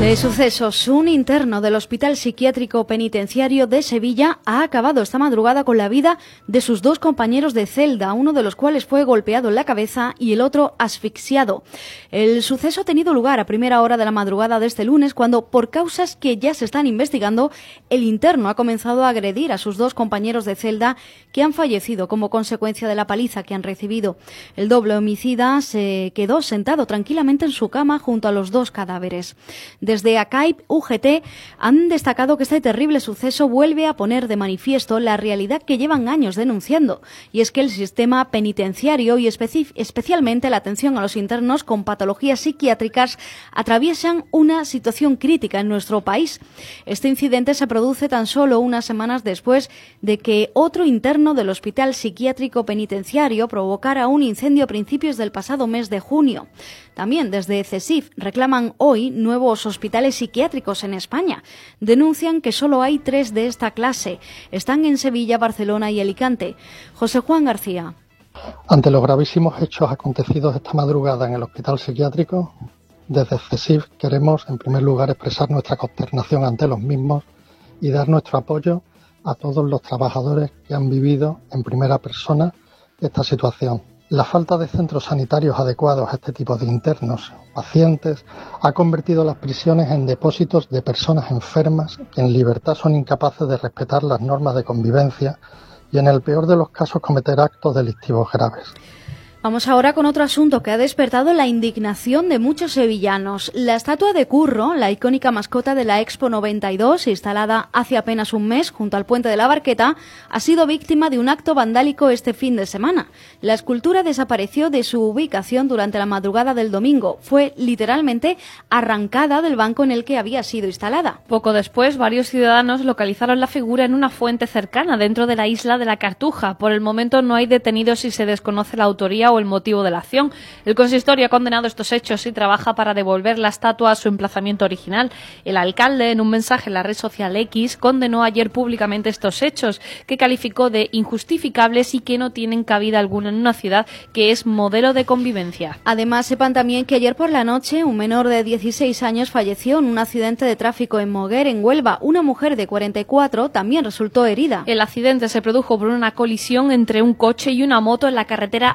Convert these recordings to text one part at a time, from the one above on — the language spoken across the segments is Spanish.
De sucesos, un interno del Hospital Psiquiátrico Penitenciario de Sevilla ha acabado esta madrugada con la vida de sus dos compañeros de celda, uno de los cuales fue golpeado en la cabeza y el otro asfixiado. El suceso ha tenido lugar a primera hora de la madrugada de este lunes, cuando, por causas que ya se están investigando, el interno ha comenzado a agredir a sus dos compañeros de celda que han fallecido como consecuencia de la paliza que han recibido. El doble homicida se quedó sentado tranquilamente en su cama junto a los dos cadáveres. Desde ACAIP UGT han destacado que este terrible suceso vuelve a poner de manifiesto la realidad que llevan años denunciando, y es que el sistema penitenciario y especialmente la atención a los internos con patologías psiquiátricas atraviesan una situación crítica en nuestro país. Este incidente se produce tan solo unas semanas después de que otro interno del Hospital Psiquiátrico Penitenciario provocara un incendio a principios del pasado mes de junio. También desde CESIF reclaman hoy nuevos hospitales psiquiátricos en España. Denuncian que solo hay 3 de esta clase. Están en Sevilla, Barcelona y Alicante. José Juan García. Ante los gravísimos hechos acontecidos esta madrugada en el hospital psiquiátrico, desde CESIF queremos, en primer lugar, expresar nuestra consternación ante los mismos y dar nuestro apoyo a todos los trabajadores que han vivido en primera persona esta situación. La falta de centros sanitarios adecuados a este tipo de internos pacientes ha convertido las prisiones en depósitos de personas enfermas que en libertad son incapaces de respetar las normas de convivencia y en el peor de los casos cometer actos delictivos graves. Vamos ahora con otro asunto que ha despertado la indignación de muchos sevillanos. La estatua de Curro, la icónica mascota de la Expo 92, instalada hace apenas un mes junto al Puente de la Barqueta, ha sido víctima de un acto vandálico este fin de semana. La escultura desapareció de su ubicación durante la madrugada del domingo. Fue literalmente arrancada del banco en el que había sido instalada. Poco después, varios ciudadanos localizaron la figura en una fuente cercana dentro de la isla de la Cartuja. Por el momento no hay detenidos y se desconoce la autoría o el motivo de la acción. El consistorio ha condenado estos hechos y trabaja para devolver la estatua a su emplazamiento original. El alcalde, en un mensaje en la red social X, condenó ayer públicamente estos hechos, que calificó de injustificables y que no tienen cabida alguna en una ciudad que es modelo de convivencia. Además, sepan también que ayer por la noche un menor de 16 años falleció en un accidente de tráfico en Moguer, en Huelva. Una mujer de 44 también resultó herida. El accidente se produjo por una colisión entre un coche y una moto en la carretera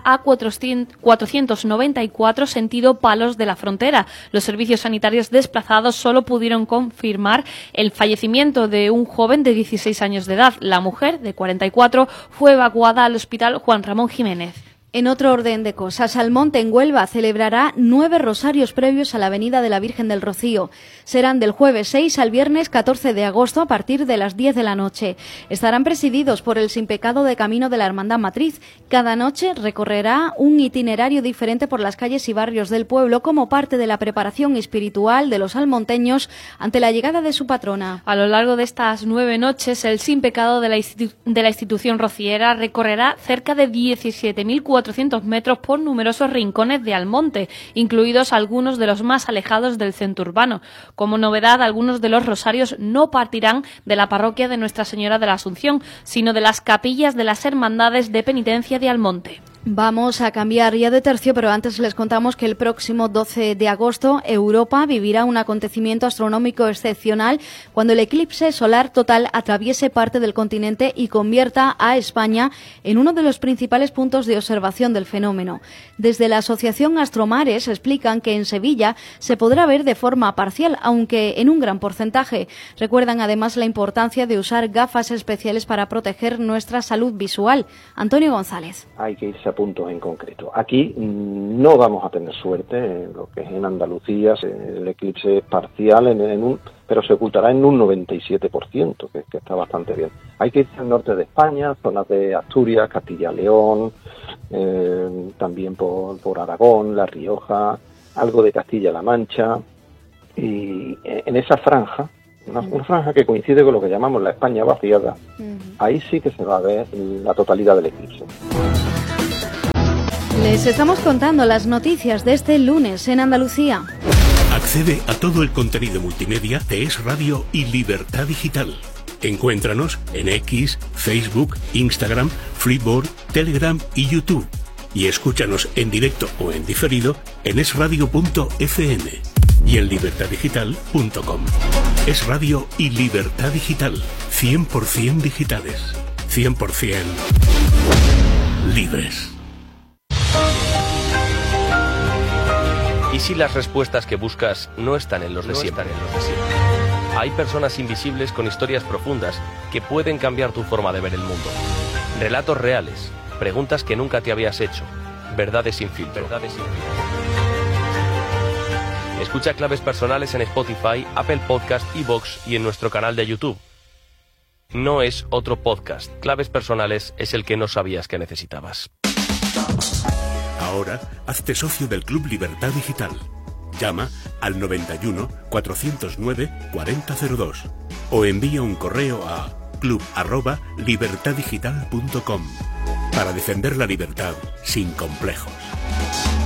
A494 sentido Palos de la Frontera. Los servicios sanitarios desplazados solo pudieron confirmar el fallecimiento de un joven de 16 años de edad. La mujer, de 44, fue evacuada al hospital Juan Ramón Jiménez. En otro orden de cosas, Almonte, en Huelva, celebrará 9 rosarios previos a la Avenida de la Virgen del Rocío. Serán del jueves 6 al viernes 14 de agosto a partir de las 10 de la noche. Estarán presididos por el Sin Pecado de Camino de la Hermandad Matriz. Cada noche recorrerá un itinerario diferente por las calles y barrios del pueblo como parte de la preparación espiritual de los almonteños ante la llegada de su patrona. A lo largo de estas 9 noches, el Sin Pecado de la institución rociera recorrerá cerca de 17.400 metros por numerosos rincones de Almonte, incluidos algunos de los más alejados del centro urbano. Como novedad, algunos de los rosarios no partirán de la parroquia de Nuestra Señora de la Asunción, sino de las capillas de las Hermandades de Penitencia de Almonte. Vamos a cambiar ya de tercio, pero antes les contamos que el próximo 12 de agosto Europa vivirá un acontecimiento astronómico excepcional cuando el eclipse solar total atraviese parte del continente y convierta a España en uno de los principales puntos de observación del fenómeno. Desde la Asociación Astromares explican que en Sevilla se podrá ver de forma parcial, aunque en un gran porcentaje. Recuerdan además la importancia de usar gafas especiales para proteger nuestra salud visual. Antonio González. Hay que irse a puntos en concreto. Aquí no vamos a tener suerte, en lo que es en Andalucía, el eclipse es parcial, pero se ocultará en un 97%, que está bastante bien. Hay que irse al norte de España, zonas de Asturias, Castilla-León, también por Aragón, La Rioja, algo de Castilla-La Mancha, y en esa franja, una franja que coincide con lo que llamamos la España vaciada, ahí sí que se va a ver la totalidad del eclipse. Les estamos contando las noticias de este lunes en Andalucía. Accede a todo el contenido multimedia de Es Radio y Libertad Digital. Encuéntranos en X, Facebook, Instagram, Freeboard, Telegram y YouTube. Y escúchanos en directo o en diferido en esradio.fm. y en libertadigital.com. Es Radio y Libertad Digital, 100% digitales, 100% libres. ¿Y si las respuestas que buscas no están en los de siempre? Hay personas invisibles con historias profundas que pueden cambiar tu forma de ver el mundo. Relatos reales, preguntas que nunca te habías hecho, verdades sin filtro. Escucha Claves Personales en Spotify, Apple Podcast, iVoox y en nuestro canal de YouTube. No es otro podcast. Claves Personales es el que no sabías que necesitabas. Ahora, hazte socio del Club Libertad Digital. Llama al 91 409 4002 o envía un correo a club@libertaddigital.com para defender la libertad sin complejos.